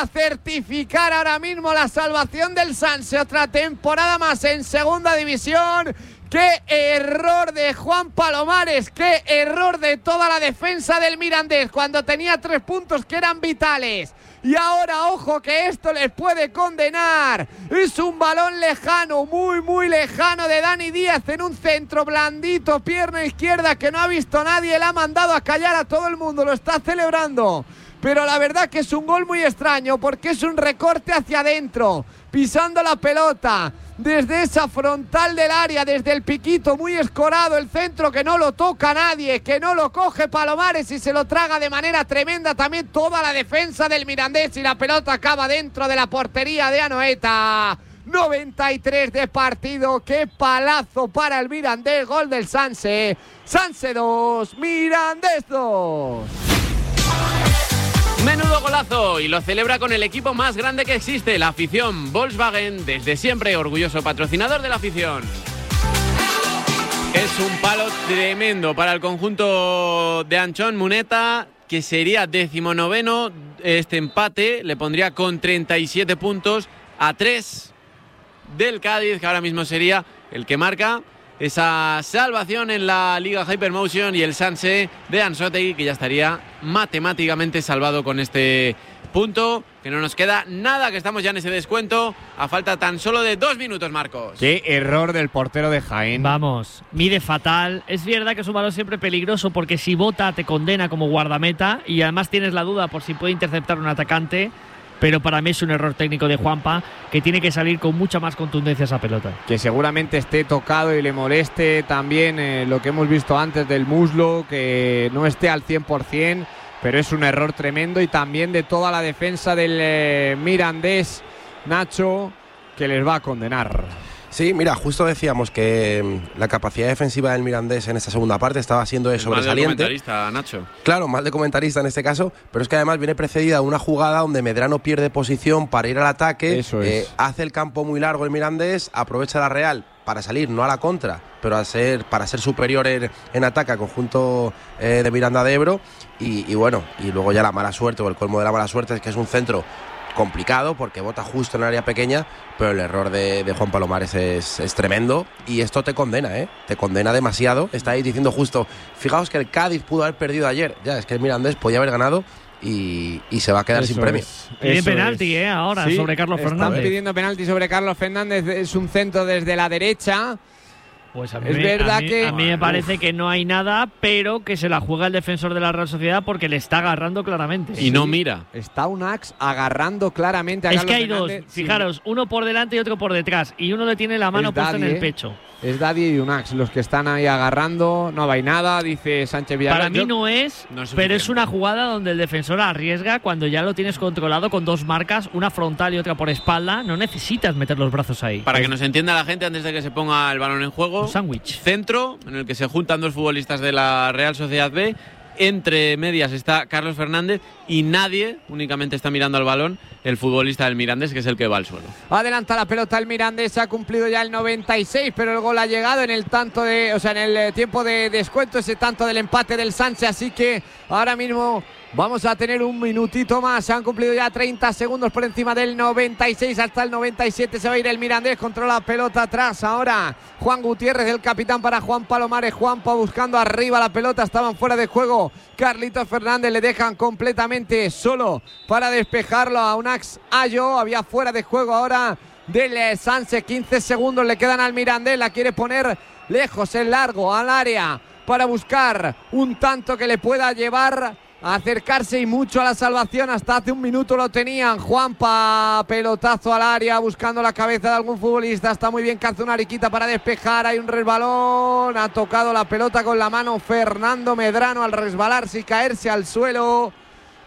para certificar ahora mismo la salvación del Sanse. Otra temporada más en segunda división. ¡Qué error de Juan Palomares! ¡Qué error de toda la defensa del Mirandés cuando tenía 3 puntos que eran vitales! Y ahora, ojo, que esto les puede condenar. Es un balón lejano, muy lejano de Dani Díaz en un centro blandito, pierna izquierda que no ha visto nadie. Le ha mandado a callar a todo el mundo, lo está celebrando. Pero la verdad que es un gol muy extraño porque es un recorte hacia adentro, pisando la pelota desde esa frontal del área, desde el piquito, muy escorado el centro que no lo toca nadie, que no lo coge Palomares y se lo traga de manera tremenda también toda la defensa del Mirandés y la pelota acaba dentro de la portería de Anoeta. 93 de partido, qué palazo para el Mirandés, gol del Sanse. Sanse 2, Mirandés 2. Menudo golazo, y lo celebra con el equipo más grande que existe, la afición. Volkswagen, desde siempre orgulloso patrocinador de la afición. Es un palo tremendo para el conjunto de Anchón Muneta, que sería 19º. Este empate le pondría con 37 puntos a 3 del Cádiz, que ahora mismo sería el que marca esa salvación en la Liga Hypermotion, y el Sanse de Anzoátegui, que ya estaría matemáticamente salvado con este punto, que no nos queda nada, que estamos ya en ese descuento a falta tan solo de 2 minutos, Marcos. Qué error del portero de Jaén. Vamos, mide fatal. Es verdad que es un balón siempre peligroso porque si bota te condena como guardameta y además tienes la duda por si puede interceptar un atacante. Pero para mí es un error técnico de Juanpa, que tiene que salir con mucha más contundencia esa pelota. Que seguramente esté tocado y le moleste también lo que hemos visto antes del muslo, que no esté al 100%, pero es un error tremendo, y también de toda la defensa del Mirandés, Nacho, que les va a condenar. Sí, mira, justo decíamos que la capacidad defensiva del Mirandés en esta segunda parte estaba siendo sobresaliente. Mal de comentarista, Nacho. Claro, mal de comentarista en este caso, pero es que además viene precedida de una jugada donde Medrano pierde posición para ir al ataque. Eso es. Hace el campo muy largo el Mirandés, aprovecha la Real para salir, no a la contra, pero para ser superior en ataque al conjunto de Miranda de Ebro. Y bueno, y luego ya la mala suerte, o el colmo de la mala suerte, es que es un centro complicado porque bota justo en el área pequeña, pero el error de Juan Palomares es tremendo, y esto te condena, te condena demasiado. Estáis diciendo justo, fijaos que el Cádiz pudo haber perdido ayer, ya es que el Mirandés podía haber ganado y se va a quedar sin premio. Piden penalti ahora sobre Carlos Fernández. Están pidiendo penalti sobre Carlos Fernández, es un centro desde la derecha. Pues a mí, es verdad a mí me parece que no hay nada, pero que se la juega el defensor de la Real Sociedad porque le está agarrando claramente. Y no mira. Está Unax agarrando claramente a Carlos Fernández. Es que hay dos, fijaros, uno por delante y otro por detrás, y uno le tiene la mano puesta en el pecho. Es Daddy y Unax los que están ahí agarrando, no hay nada, dice Sánchez Villarreal. Para mí no es, pero es una jugada donde el defensor arriesga cuando ya lo tienes controlado con 2 marcas, una frontal y otra por espalda. No necesitas meter los brazos ahí. Para que nos entienda la gente, antes de que se ponga el balón en juego, un sándwich. Centro en el que se juntan 2 futbolistas de la Real Sociedad B. Entre medias está Carlos Fernández y nadie, únicamente está mirando al balón el futbolista del Mirandés, que es el que va al suelo. Adelanta la pelota el Mirandés, ha cumplido ya el 96, pero el gol ha llegado en el en el tiempo de descuento, ese tanto del empate del Sánchez, así que ahora mismo vamos a tener un minutito más. Se han cumplido ya 30 segundos por encima del 96. Hasta el 97 se va a ir el Mirandés. Controla la pelota atrás. Ahora Juan Gutiérrez, el capitán para Juan Palomares. Juanpa buscando arriba la pelota. Estaban fuera de juego. Carlitos Fernández le dejan completamente solo para despejarlo a Unax Ayo. Había fuera de juego ahora del Sanse. 15 segundos le quedan al Mirandés. La quiere poner lejos, en largo, al área, para buscar un tanto que le pueda llevar a acercarse y mucho a la salvación. Hasta hace un minuto lo tenían. Juanpa, pelotazo al área, buscando la cabeza de algún futbolista. Está muy bien Cazunariquita para despejar. Hay un resbalón. Ha tocado la pelota con la mano Fernando Medrano al resbalarse y caerse al suelo.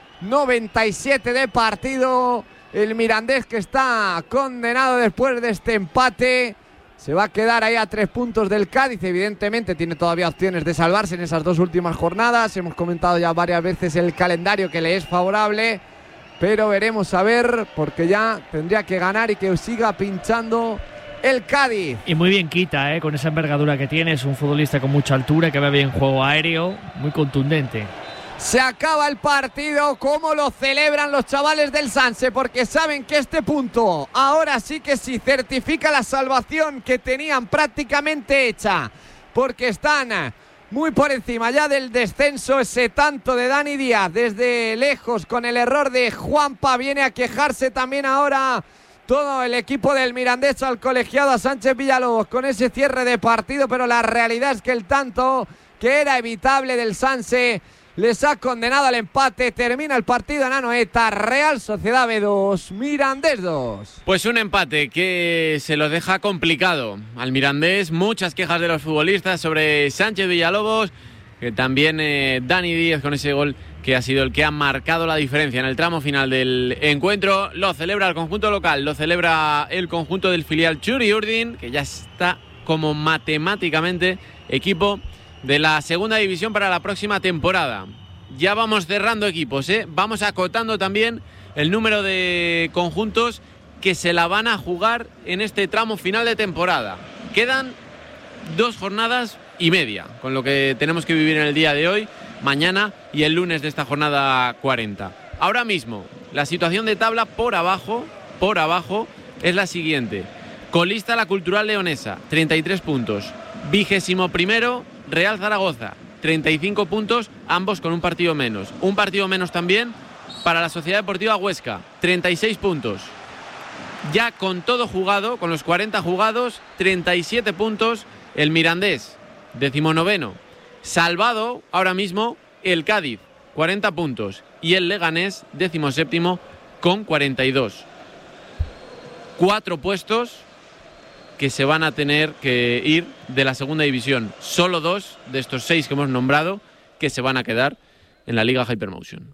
97 de partido. El Mirandés, que está condenado después de este empate, se va a quedar ahí a 3 puntos del Cádiz. Evidentemente tiene todavía opciones de salvarse en esas 2 últimas jornadas. Hemos comentado ya varias veces el calendario que le es favorable, pero veremos a ver, porque ya tendría que ganar y que siga pinchando el Cádiz. Y muy bien quita, con esa envergadura que tiene. Es un futbolista con mucha altura, que ve bien juego aéreo, muy contundente. Se acaba el partido. ¿Cómo lo celebran los chavales del Sanse? Porque saben que este punto ahora sí que sí certifica la salvación que tenían prácticamente hecha, porque están muy por encima ya del descenso. Ese tanto de Dani Díaz desde lejos con el error de Juanpa, viene a quejarse también ahora todo el equipo del Mirandés al colegiado, a Sánchez Villalobos, con ese cierre de partido, pero la realidad es que el tanto que era evitable del Sanse les ha condenado al empate. Termina el partido en Anoeta. Real Sociedad B2, Mirandés 2. Pues un empate que se lo deja complicado al Mirandés. Muchas quejas de los futbolistas sobre Sánchez Villalobos, que también Dani Díaz con ese gol que ha sido el que ha marcado la diferencia en el tramo final del encuentro. Lo celebra el conjunto local, lo celebra el conjunto del filial Txuri Urdin, que ya está como matemáticamente equipo de la segunda división para la próxima temporada. Ya vamos cerrando equipos, vamos acotando también el número de conjuntos que se la van a jugar en este tramo final de temporada. Quedan 2 jornadas y media, con lo que tenemos que vivir en el día de hoy, mañana y el lunes de esta jornada 40. Ahora mismo, la situación de tabla por abajo es la siguiente. Colista la Cultural Leonesa, 33 puntos. 21º Real Zaragoza, 35 puntos, ambos con un partido menos. Un partido menos también para la Sociedad Deportiva Huesca, 36 puntos. Ya con todo jugado, con los 40 jugados, 37 puntos el Mirandés, 19º. Salvado ahora mismo el Cádiz, 40 puntos. Y el Leganés, 17º, con 42. 4 puestos que se van a tener que ir de la segunda división. Solo 2 de estos 6 que hemos nombrado que se van a quedar en la Liga Hypermotion.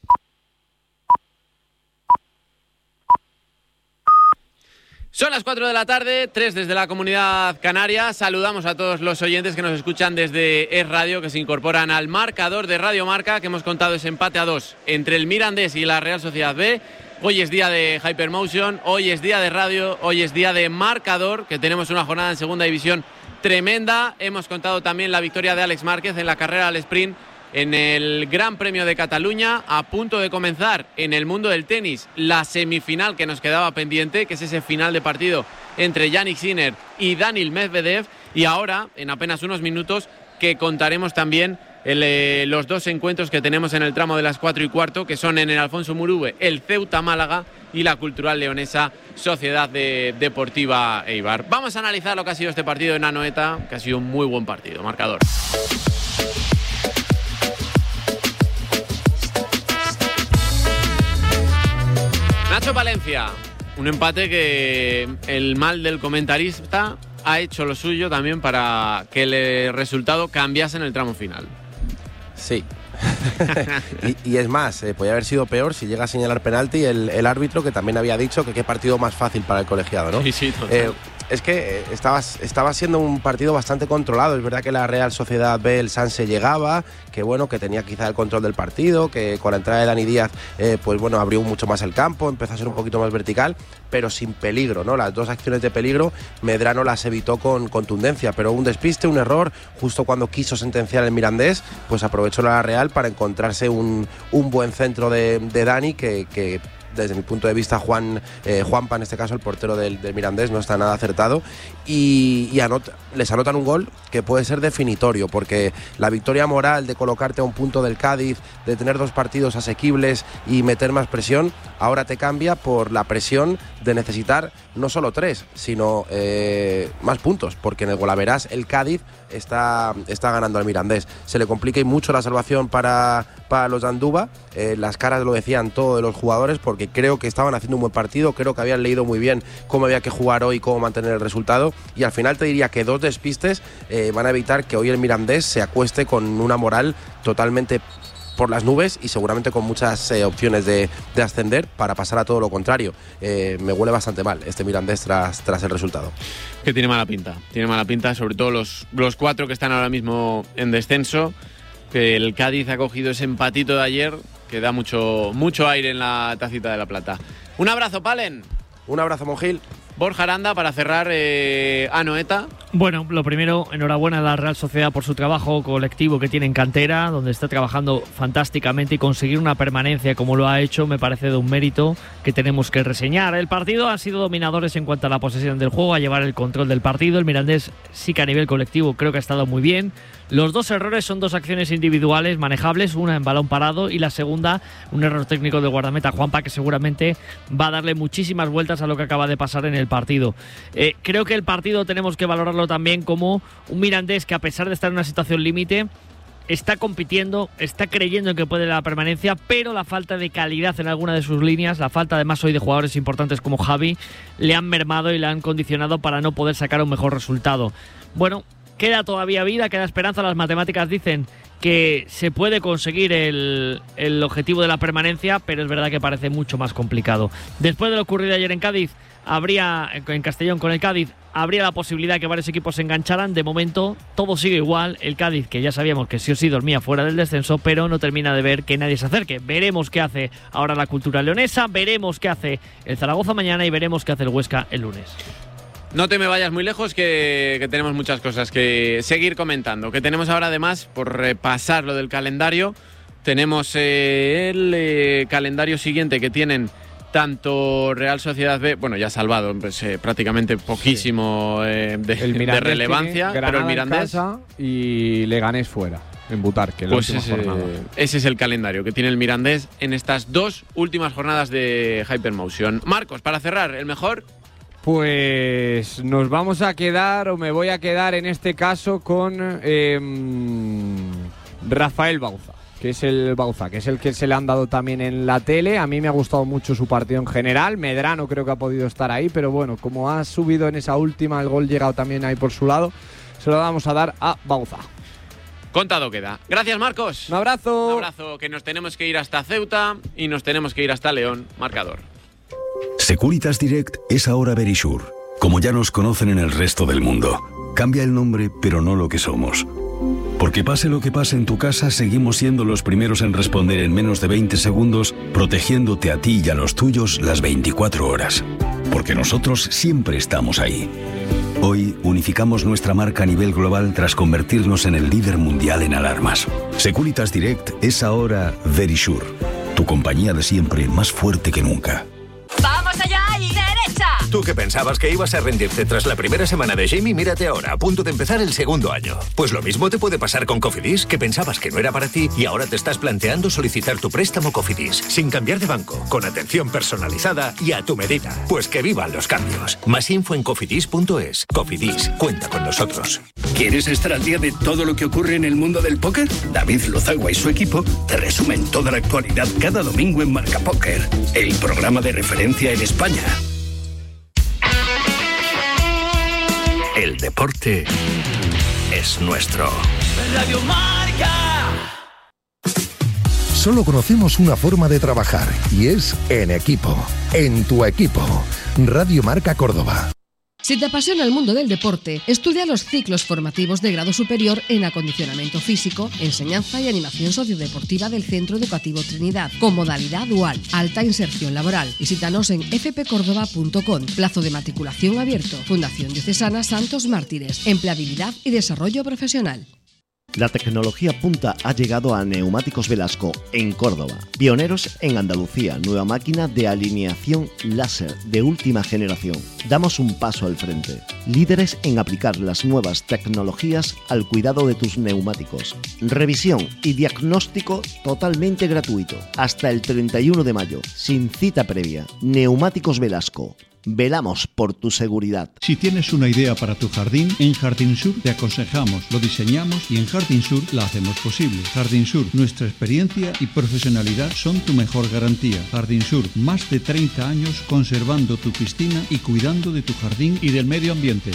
Son las 4 de la tarde, 3 desde la Comunidad Canaria. Saludamos a todos los oyentes que nos escuchan desde Es Radio, que se incorporan al marcador de Radio Marca, que hemos contado ese empate a 2 entre el Mirandés y la Real Sociedad B. Hoy es día de Hypermotion, hoy es día de radio, hoy es día de marcador, que tenemos una jornada en segunda división tremenda. Hemos contado también la victoria de Àlex Márquez en la carrera al sprint en el Gran Premio de Cataluña. A punto de comenzar en el mundo del tenis la semifinal que nos quedaba pendiente, que es ese final de partido entre Jannik Sinner y Daniil Medvedev. Y ahora, en apenas unos minutos, que contaremos también los 2 encuentros que tenemos en el tramo de las 4:15, que son en el Alfonso Murube, el Ceuta Málaga y la Cultural Leonesa Sociedad Deportiva Eibar. Vamos a analizar lo que ha sido este partido en Anoeta, que ha sido un muy buen partido. Marcador. Nacho Palencia, un empate que el mal del comentarista ha hecho lo suyo también para que el resultado cambiase en el tramo final. Sí. y es más, podría haber sido peor si llega a señalar penalti el árbitro, que también había dicho que qué partido más fácil para el colegiado, ¿no? Sí, total. Es que estaba siendo un partido bastante controlado. Es verdad que la Real Sociedad B, el Sanse llegaba, que bueno, que tenía quizá el control del partido, que con la entrada de Dani Díaz, pues bueno, abrió mucho más el campo, empezó a ser un poquito más vertical, pero sin peligro, ¿no? Las 2 acciones de peligro, Medrano las evitó con contundencia, pero un despiste, un error, justo cuando quiso sentenciar el Mirandés, pues aprovechó la Real para encontrarse un buen centro de Dani que desde mi punto de vista Juanpa, en este caso el portero del Mirandés, no está nada acertado y les anotan un gol que puede ser definitorio, porque la victoria moral de colocarte a un punto del Cádiz, de tener 2 partidos asequibles y meter más presión, ahora te cambia por la presión de necesitar no solo 3, sino más puntos, porque en el golaveras el Cádiz está ganando al Mirandés. Se le complica y mucho la salvación para los de Andúba. Las caras lo decían todo de los jugadores, porque creo que estaban haciendo un buen partido, creo que habían leído muy bien cómo había que jugar hoy, cómo mantener el resultado, y al final te diría que 2 despistes van a evitar que hoy el Mirandés se acueste con una moral totalmente por las nubes y seguramente con muchas opciones de ascender, para pasar a todo lo contrario. Me huele bastante mal este Mirandés tras el resultado. Que tiene mala pinta, sobre todo los 4 que están ahora mismo en descenso, que el Cádiz ha cogido ese empatito de ayer que da mucho aire en la tacita de la plata. Un abrazo, Palen. Un abrazo, Monjil. Borja Aranda, para cerrar, Anoeta. Bueno, lo primero, enhorabuena a la Real Sociedad por su trabajo colectivo que tiene en cantera, donde está trabajando fantásticamente, y conseguir una permanencia como lo ha hecho me parece de un mérito que tenemos que reseñar. El partido ha sido dominadores en cuanto a la posesión del juego, a llevar el control del partido. El Mirandés sí que a nivel colectivo creo que ha estado muy bien. Los dos errores son dos acciones individuales manejables, una en balón parado y la segunda un error técnico del guardameta Juanpa, que seguramente va a darle muchísimas vueltas a lo que acaba de pasar en el partido. Creo que el partido tenemos que valorarlo también como un Mirandés que, a pesar de estar en una situación límite, está compitiendo, está creyendo en que puede la permanencia, pero la falta de calidad en alguna de sus líneas, la falta además hoy de jugadores importantes como Javi, le han mermado y le han condicionado para no poder sacar un mejor resultado. Bueno, queda todavía vida, queda esperanza. Las matemáticas dicen que se puede conseguir el objetivo de la permanencia, pero es verdad que parece mucho más complicado. Después de lo ocurrido ayer en Cádiz, en Castellón con el Cádiz, habría la posibilidad de que varios equipos se engancharan. De momento todo sigue igual. El Cádiz, que ya sabíamos que sí o sí dormía fuera del descenso, pero no termina de ver que nadie se acerque. Veremos qué hace ahora la Cultural Leonesa, veremos qué hace el Zaragoza mañana y veremos qué hace el Huesca el lunes. No te me vayas muy lejos, que tenemos muchas cosas que seguir comentando. Que tenemos ahora, además, por repasar lo del calendario, tenemos el calendario siguiente que tienen tanto Real Sociedad B, bueno, ya salvado, pues, prácticamente poquísimo de relevancia, pero el Mirandés y Leganés fuera, en Butarque, en la última jornada. Ese es el calendario que tiene el Mirandés en estas dos últimas jornadas de Hypermotion. Marcos, para cerrar, ¿el mejor? Pues nos vamos a quedar, o me voy a quedar en este caso con Rafael Bauza, que es el que se le han dado también en la tele. A mí me ha gustado mucho su partido en general. Medrano creo que ha podido estar ahí, pero bueno, como ha subido en esa última, el gol llegado también ahí por su lado, se lo vamos a dar a Bauza. Contado queda. Gracias, Marcos. Un abrazo. Un abrazo, que nos tenemos que ir hasta Ceuta y nos tenemos que ir hasta León. Marcador. Securitas Direct es ahora Verisure, como ya nos conocen en el resto del mundo. Cambia el nombre, pero no lo que somos. Porque pase lo que pase en tu casa, seguimos siendo los primeros en responder en menos de 20 segundos, protegiéndote a ti y a los tuyos las 24 horas. Porque nosotros siempre estamos ahí. Hoy unificamos nuestra marca a nivel global tras convertirnos en el líder mundial en alarmas. Securitas Direct es ahora Verisure, tu compañía de siempre más fuerte que nunca. ¡Vamos allá y derecha! Tú que pensabas que ibas a rendirte tras la primera semana de Jamie, mírate ahora, a punto de empezar el segundo año. Pues lo mismo te puede pasar con Cofidis, que pensabas que no era para ti y ahora te estás planteando solicitar tu préstamo Cofidis, sin cambiar de banco, con atención personalizada y a tu medida. Pues que vivan los cambios. Más info en cofidis.es. Cofidis, cuenta con nosotros. ¿Quieres estar al día de todo lo que ocurre en el mundo del póker? David Lozagua y su equipo te resumen toda la actualidad cada domingo en Marca Póker, el programa de referencia en España. El deporte es nuestro. Radio Marca. Solo conocemos una forma de trabajar y es en equipo. En tu equipo. Radio Marca Córdoba. Si te apasiona el mundo del deporte, estudia los ciclos formativos de grado superior en acondicionamiento físico, enseñanza y animación sociodeportiva del Centro Educativo Trinidad, con modalidad dual, alta inserción laboral. Visítanos en fpcordoba.com. Plazo de matriculación abierto. Fundación Diocesana Santos Mártires. Empleabilidad y desarrollo profesional. La tecnología punta ha llegado a Neumáticos Velasco, en Córdoba. Pioneros en Andalucía, nueva máquina de alineación láser de última generación. Damos un paso al frente. Líderes en aplicar las nuevas tecnologías al cuidado de tus neumáticos. Revisión y diagnóstico totalmente gratuito. Hasta el 31 de mayo, sin cita previa. Neumáticos Velasco. Velamos por tu seguridad. Si tienes una idea para tu jardín, en Jardín Sur te aconsejamos, lo diseñamos y en Jardín Sur la hacemos posible. Jardín Sur, nuestra experiencia y profesionalidad son tu mejor garantía. Jardín Sur, más de 30 años conservando tu piscina y cuidando de tu jardín y del medio ambiente.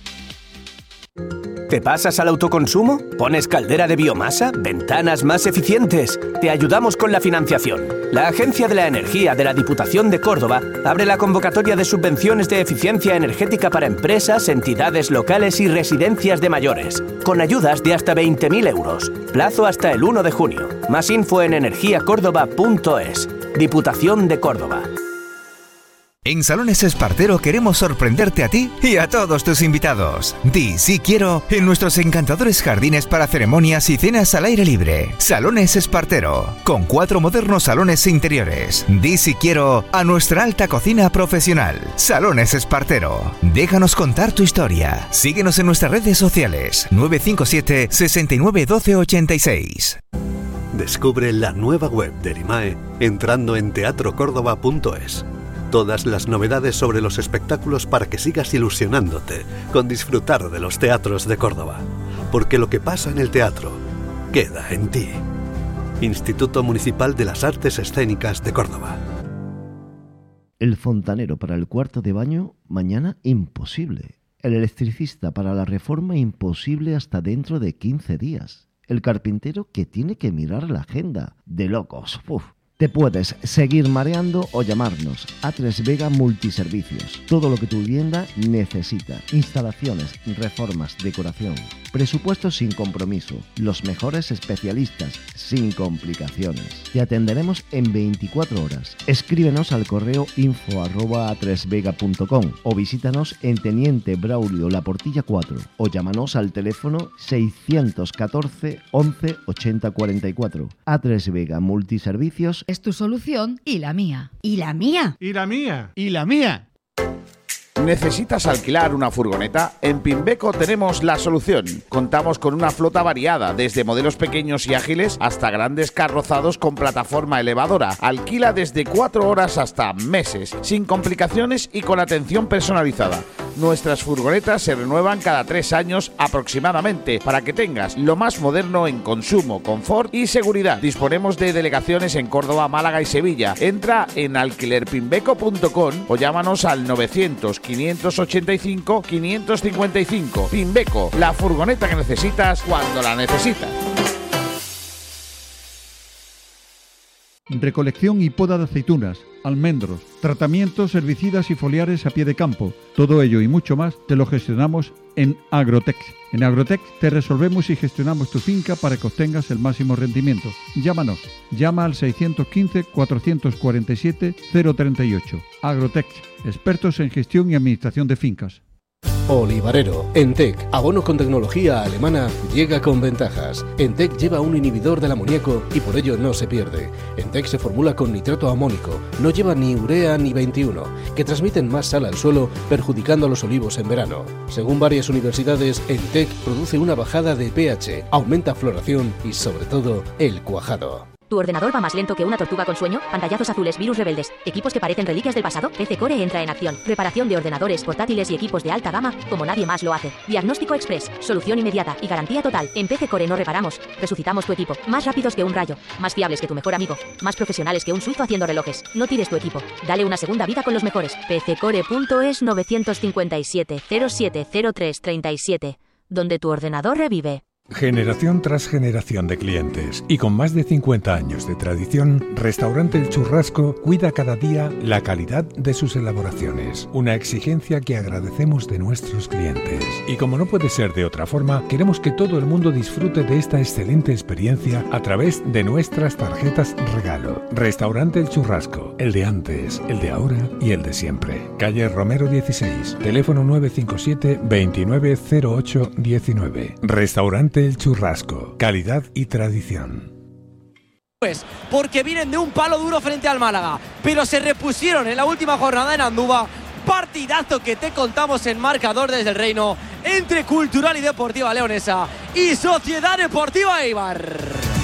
¿Te pasas al autoconsumo? ¿Pones caldera de biomasa? ¿Ventanas más eficientes? Te ayudamos con la financiación. La Agencia de la Energía de la Diputación de Córdoba abre la convocatoria de subvenciones de eficiencia energética para empresas, entidades locales y residencias de mayores, con ayudas de hasta 20.000 euros. Plazo hasta el 1 de junio. Más info en energiacórdoba.es. Diputación de Córdoba. En Salones Espartero queremos sorprenderte a ti y a todos tus invitados. Di sí quiero en nuestros encantadores jardines para ceremonias y cenas al aire libre. Salones Espartero, con 4 modernos salones interiores. Di sí quiero a nuestra alta cocina profesional. Salones Espartero. Déjanos contar tu historia. Síguenos en nuestras redes sociales. 957 69 12 86. Descubre la nueva web de Erimae entrando en teatrocórdoba.es. Todas las novedades sobre los espectáculos para que sigas ilusionándote con disfrutar de los teatros de Córdoba. Porque lo que pasa en el teatro queda en ti. Instituto Municipal de las Artes Escénicas de Córdoba. El fontanero para el cuarto de baño, mañana imposible. El electricista para la reforma, imposible hasta dentro de 15 días. El carpintero que tiene que mirar la agenda. De locos. Uf. Te puedes seguir mareando o llamarnos. A3 Vega Multiservicios. Todo lo que tu vivienda necesita. Instalaciones, reformas, decoración. Presupuestos sin compromiso. Los mejores especialistas, sin complicaciones. Te atenderemos en 24 horas. Escríbenos al correo info@a3vega.com o visítanos en Teniente Braulio La Portilla 4 o llámanos al teléfono 614 11 80 44. A3 Vega Multiservicios es tu solución y la mía. ¿Y la mía? ¿Y la mía? ¿Y la mía? ¿Necesitas alquilar una furgoneta? En Pimbeco tenemos la solución. Contamos con una flota variada, desde modelos pequeños y ágiles hasta grandes carrozados con plataforma elevadora. Alquila desde 4 horas hasta meses, sin complicaciones y con atención personalizada. Nuestras furgonetas se renuevan cada 3 años aproximadamente para que tengas lo más moderno en consumo, confort y seguridad. Disponemos de delegaciones en Córdoba, Málaga y Sevilla. Entra en alquilerpimbeco.com o llámanos al 900-585-555. Pimbeco, la furgoneta que necesitas cuando la necesitas. Recolección y poda de aceitunas, almendros, tratamientos, herbicidas y foliares a pie de campo. Todo ello y mucho más te lo gestionamos en Agrotex. En Agrotex te resolvemos y gestionamos tu finca para que obtengas el máximo rendimiento. Llámanos. Llama al 615-447-038. Agrotex, expertos en gestión y administración de fincas. Olivarero, Entec, abono con tecnología alemana, llega con ventajas. Entec lleva un inhibidor del amoníaco y por ello no se pierde. Entec se formula con nitrato amónico, no lleva ni urea ni 21, que transmiten más sal al suelo, perjudicando a los olivos en verano. Según varias universidades, Entec produce una bajada de pH, aumenta floración y sobre todo el cuajado. ¿Tu ordenador va más lento que una tortuga con sueño? Pantallazos azules, virus rebeldes, equipos que parecen reliquias del pasado. PC Core entra en acción. Reparación de ordenadores, portátiles y equipos de alta gama como nadie más lo hace. Diagnóstico express, solución inmediata y garantía total. En PC Core no reparamos, resucitamos tu equipo. Más rápidos que un rayo, más fiables que tu mejor amigo, más profesionales que un suizo haciendo relojes. No tires tu equipo, dale una segunda vida con los mejores. PCcore.es 957 0703 37, donde tu ordenador revive. Generación tras generación de clientes y con más de 50 años de tradición, Restaurante El Churrasco cuida cada día la calidad de sus elaboraciones, una exigencia que agradecemos de nuestros clientes. Y como no puede ser de otra forma, queremos que todo el mundo disfrute de esta excelente experiencia a través de nuestras tarjetas regalo. Restaurante El Churrasco, el de antes, el de ahora y el de siempre. Calle Romero 16, teléfono 957 2908 19. Restaurante El Churrasco, calidad y tradición. Pues porque vienen de un palo duro frente al Málaga, pero se repusieron en la última jornada en Andúba. Partidazo que te contamos en marcador desde el Reino entre Cultural y Deportiva Leonesa y Sociedad Deportiva Eibar.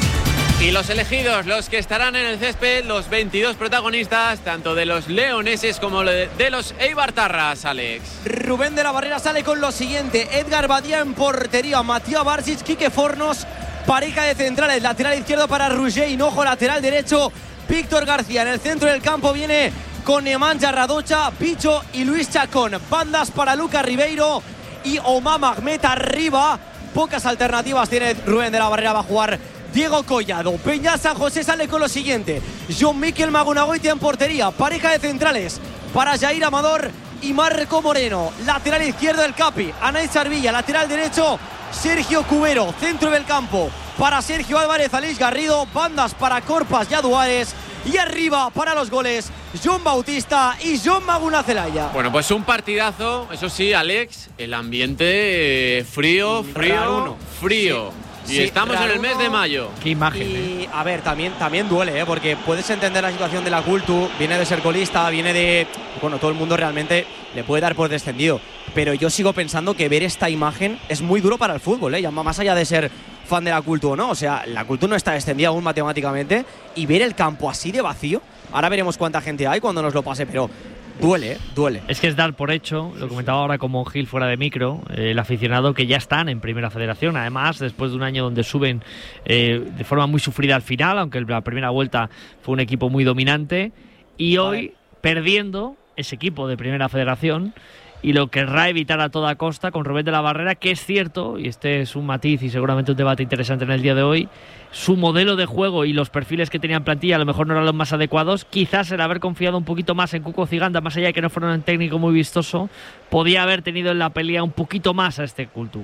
Y los elegidos, los que estarán en el césped, los 22 protagonistas, tanto de los leoneses como de los eibartarras, Alex. Rubén de la Barrera sale con lo siguiente: Edgar Badía en portería, Matías Barsic, Quique Fornos, pareja de centrales, lateral izquierdo para Roger Hinojo, lateral derecho Víctor García. En el centro del campo viene con Nemanja Radocha, Picho y Luis Chacón. Bandas para Lucas Ribeiro y Omar Ahmed arriba. Pocas alternativas tiene Rubén de la Barrera, va a jugar Diego Collado. Peña San José sale con lo siguiente: John Miquel Magunagoitia en portería, pareja de centrales para Jair Amador y Marco Moreno, lateral izquierdo el Capi, Anaís Sarvilla, lateral derecho Sergio Cubero, centro del campo para Sergio Álvarez, Aleix Garrido, bandas para Corpas y Aduares y arriba para los goles John Bautista y John Maguna Zelaya. Bueno, pues un partidazo, eso sí, Alex, el ambiente frío. Sí. Y Sí, estamos en el mes de mayo. Qué imagen. Y a ver, también duele, porque puedes entender la situación de la Cultu, viene de ser colista, viene de... Bueno, todo el mundo realmente le puede dar por descendido, pero yo sigo pensando que ver esta imagen es muy duro para el fútbol, ya más allá de ser fan de la Cultu o no, o sea, la Cultu no está descendida aún matemáticamente, y ver el campo así de vacío, ahora veremos cuánta gente hay cuando nos lo pase, pero... Duele. Es que es dar por hecho, lo comentaba ahora como Gil fuera de micro, el aficionado que ya están en Primera Federación. Además, después de un año donde suben de forma muy sufrida al final, aunque la primera vuelta fue un equipo muy dominante, y hoy perdiendo ese equipo de Primera Federación, y lo querrá evitar a toda costa con Rubén de la Barrera, que es cierto, y este es un matiz y seguramente un debate interesante en el día de hoy, su modelo de juego y los perfiles que tenía en plantilla a lo mejor no eran los más adecuados. Quizás el haber confiado un poquito más en Cuco Ciganda, más allá de que no fuera un técnico muy vistoso, podía haber tenido en la pelea un poquito más a este Cultu.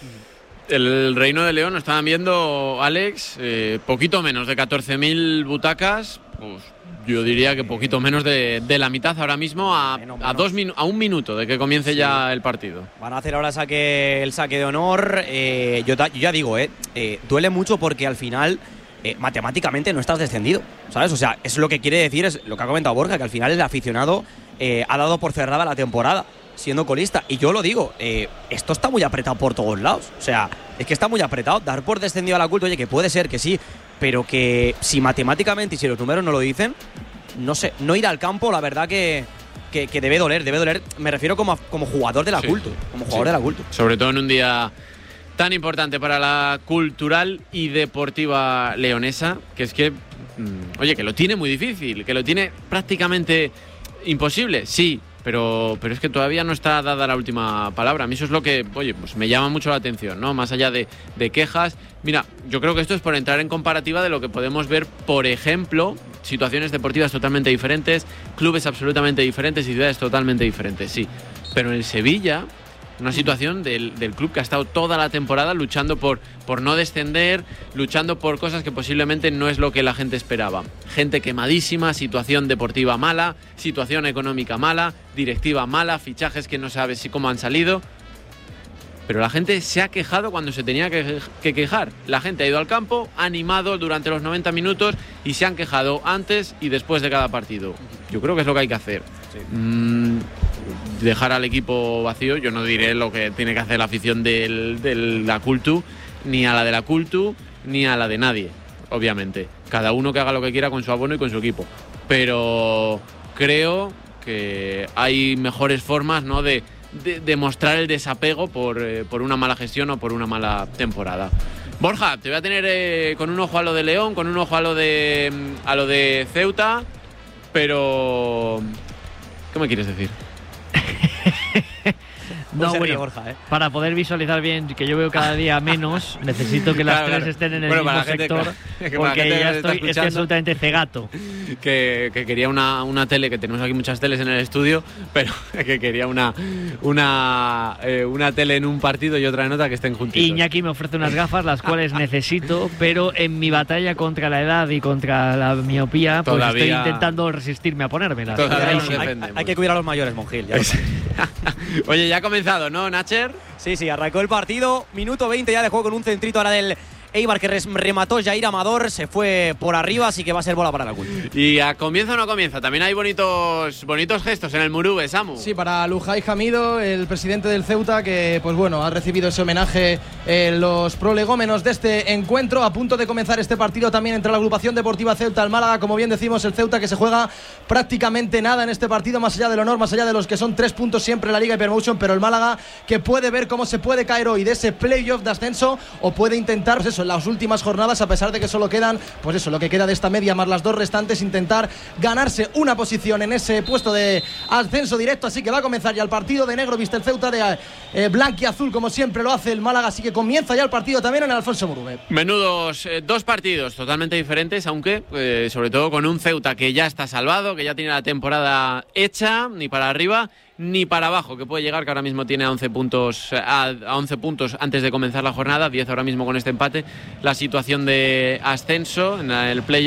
El Reino de León, estaban viendo, Alex, poquito menos de 14.000 butacas, pues yo diría que poquito menos de la mitad ahora mismo a un minuto de que comience ya el partido. Van a hacer ahora el saque de honor. Yo ya digo, duele mucho porque al final matemáticamente no estás descendido, ¿sabes? O sea, es lo que quiere decir, es lo que ha comentado Borja, que al final el aficionado ha dado por cerrada la temporada siendo colista. Y yo lo digo, esto está muy apretado por todos lados. O sea, es que está muy apretado. Dar por descendido a la Cultu, oye, que puede ser que sí, pero que si matemáticamente y si los números no lo dicen, no sé, no ir al campo, la verdad que debe doler. Me refiero como jugador de la Cultu, como jugador de la Cultu. Sobre todo en un día tan importante para la cultural y deportiva leonesa, que es que, oye, que lo tiene muy difícil, que lo tiene prácticamente imposible, sí, pero es que todavía no está dada la última palabra. A mí eso es lo que, oye, pues me llama mucho la atención, ¿no? Más allá de quejas. Mira, yo creo que esto es por entrar en comparativa de lo que podemos ver, por ejemplo, situaciones deportivas totalmente diferentes, clubes absolutamente diferentes y ciudades totalmente diferentes, sí. Pero en el Sevilla, una situación del club que ha estado toda la temporada luchando por no descender, luchando por cosas que posiblemente no es lo que la gente esperaba. Gente quemadísima, situación deportiva mala, situación económica mala, directiva mala, fichajes que no sabes si cómo han salido. Pero la gente se ha quejado cuando se tenía que quejar. La gente ha ido al campo, ha animado durante los 90 minutos y se han quejado antes y después de cada partido. Yo creo que es lo que hay que hacer. Sí. Dejar al equipo vacío, yo no diré lo que tiene que hacer la afición de la Cultu, ni a la de la Cultu, ni a la de nadie, obviamente. Cada uno que haga lo que quiera con su abono y con su equipo. Pero creo que hay mejores formas, ¿no?, de mostrar el desapego por una mala gestión o por una mala temporada. Borja, te voy a tener con un ojo a lo de León, con un ojo a lo de Ceuta, pero ¿qué me quieres decir? No, bueno, Borja, para poder visualizar bien, que yo veo cada día menos, necesito que las tres estén en el mismo sector, porque ya estoy absolutamente cegato. Que quería una tele, que tenemos aquí muchas teles en el estudio, pero que quería una tele en un partido y otra en otra que estén juntitos. Iñaki me ofrece unas gafas, las cuales necesito, pero en mi batalla contra la edad y contra la miopía, pues estoy intentando resistirme a ponérmelas. Hay que cuidar a los mayores, Monjil. Oye, ya ha comenzado, ¿no, Nacher? Sí, arrancó el partido, minuto 20 ya de juego con un centrito ahora del Eibar que remató Jair Amador, se fue por arriba, así que va a ser bola para la Cultu. ¿Y a comienza o no comienza? También hay bonitos gestos en el Murube, Samu. Sí, para Lujay Hamido, el presidente del Ceuta, que pues bueno, ha recibido ese homenaje en los prolegómenos de este encuentro, a punto de comenzar este partido también entre la agrupación deportiva Ceuta, el Málaga, como bien decimos, el Ceuta que se juega prácticamente nada en este partido, más allá del honor, más allá de los que son 3 puntos siempre en la Liga Hypermotion, pero el Málaga que puede ver cómo se puede caer hoy de ese playoff de ascenso, o puede intentar, pues eso, en las últimas jornadas, a pesar de que solo quedan, pues eso, lo que queda de esta media más las 2 restantes, intentar ganarse una posición en ese puesto de ascenso directo. Así que va a comenzar ya el partido. De negro viste el Ceuta, de blanquiazul como siempre lo hace el Málaga, así que comienza ya el partido también en el Alfonso Murube. Menudos 2 partidos totalmente diferentes, aunque sobre todo con un Ceuta que ya está salvado, que ya tiene la temporada hecha, ni para arriba ni para abajo, que puede llegar, que ahora mismo tiene 11 puntos antes de comenzar la jornada, 10 ahora mismo con este empate, la situación de ascenso en el playoff,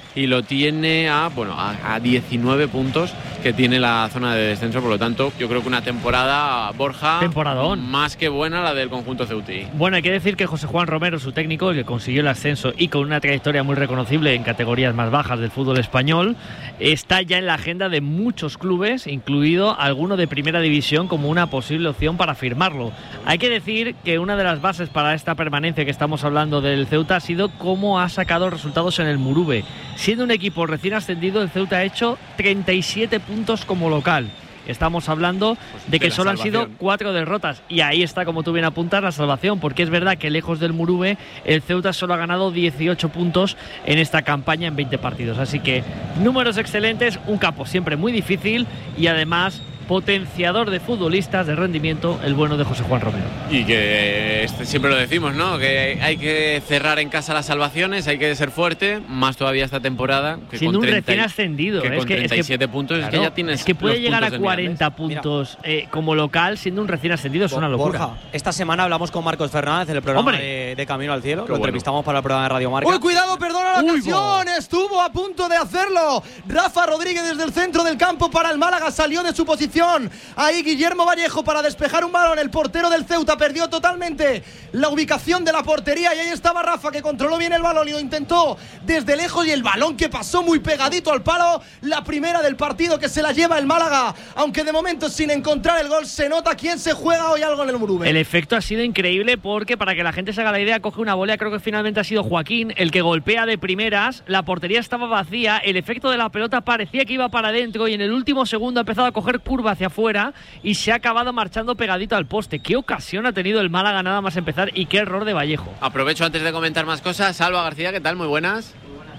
y lo tiene a 19 puntos que tiene la zona de descenso. Por lo tanto, yo creo que una temporada, Borja, temporadón, más que buena la del conjunto ceutí. Bueno, hay que decir que José Juan Romero, su técnico, el que consiguió el ascenso y con una trayectoria muy reconocible en categorías más bajas del fútbol español, está ya en la agenda de muchos clubes, incluido alguno de primera división, como una posible opción para firmarlo. Hay que decir que una de las bases para esta permanencia que estamos hablando del Ceuta ha sido cómo ha sacado resultados en el Muruve. Siendo un equipo recién ascendido, el Ceuta ha hecho 37 puntos como local. Estamos hablando de que solo han sido 4 derrotas, y ahí está, como tú bien apuntas, la salvación, porque es verdad que lejos del Muruve el Ceuta solo ha ganado 18 puntos en esta campaña en 20 partidos. Así que números excelentes, un campo siempre muy difícil y además potenciador de futbolistas de rendimiento, el bueno de José Juan Romero. Y que siempre lo decimos, ¿no? Que hay que cerrar en casa las salvaciones, hay que ser fuerte, más todavía esta temporada. Que siendo con un recién ascendido. Que con 37 puntos, claro, es que ya tienes. Es que puede llegar a 40 puntos. puntos como local siendo un recién ascendido, es una locura. Borja, esta semana hablamos con Marcos Fernández en el programa de Camino al Cielo. Lo entrevistamos para el programa de Radio Marca. ¡Uy, cuidado, perdona la ocasión! Estuvo a punto de hacerlo. Rafa Rodríguez desde el centro del campo para el Málaga, salió de su posición. Ahí Guillermo Vallejo para despejar un balón. El portero del Ceuta perdió totalmente la ubicación de la portería y ahí estaba Rafa, que controló bien el balón y lo intentó desde lejos, y el balón que pasó muy pegadito al palo. La primera del partido que se la lleva el Málaga, aunque de momento sin encontrar el gol. Se nota quién se juega hoy algo en el Muruve. El efecto ha sido increíble porque, para que la gente se haga la idea, coge una volea, creo que finalmente ha sido Joaquín el que golpea de primeras, la portería estaba vacía, el efecto de la pelota parecía que iba para adentro y en el último segundo ha empezado a coger curva hacia afuera y se ha acabado marchando pegadito al poste. Qué ocasión ha tenido el Málaga nada más empezar y qué error de Vallejo. Aprovecho antes de comentar más cosas. Salva García, ¿qué tal? Muy buenas.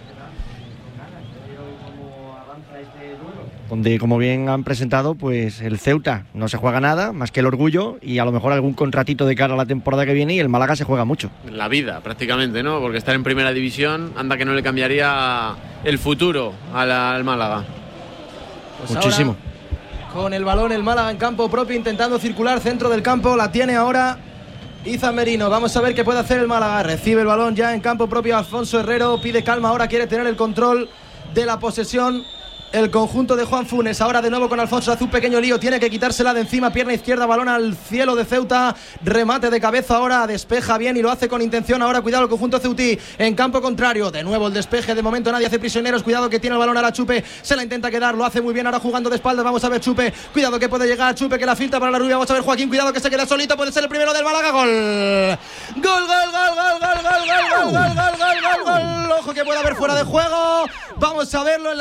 Donde, como bien han presentado, pues el Ceuta no se juega nada más que el orgullo y a lo mejor algún contratito de cara a la temporada que viene, y el Málaga se juega mucho. La vida, prácticamente, ¿no? Porque estar en primera división, anda que no le cambiaría el futuro al Málaga. Pues muchísimo. Con el balón el Málaga en campo propio, intentando circular centro del campo. La tiene ahora Izan Merino. Vamos a ver qué puede hacer el Málaga. Recibe el balón ya en campo propio Alfonso Herrero. Pide calma, ahora quiere tener el control de la posesión el conjunto de Juan Funes. Ahora de nuevo con Alfonso, hace un pequeño lío, tiene que quitársela de encima, pierna izquierda, balón al cielo de Ceuta, remate de cabeza ahora, despeja bien y lo hace con intención. Ahora cuidado el conjunto ceutí en campo contrario, de nuevo el despeje, de momento nadie hace prisioneros, cuidado que tiene el balón ahora Chupe, se la intenta quedar, lo hace muy bien ahora jugando de espaldas. Vamos a ver Chupe, cuidado que puede llegar Chupe, que la filtra para la rubia. Vamos a ver Joaquín, cuidado que se queda solito, puede ser el primero del Málaga. Gol, gol, gol, gol, gol, gol, gol, gol, gol, gol, gol, gol, gol, gol. Ojo que puede haber fuera de juego, vamos a verlo en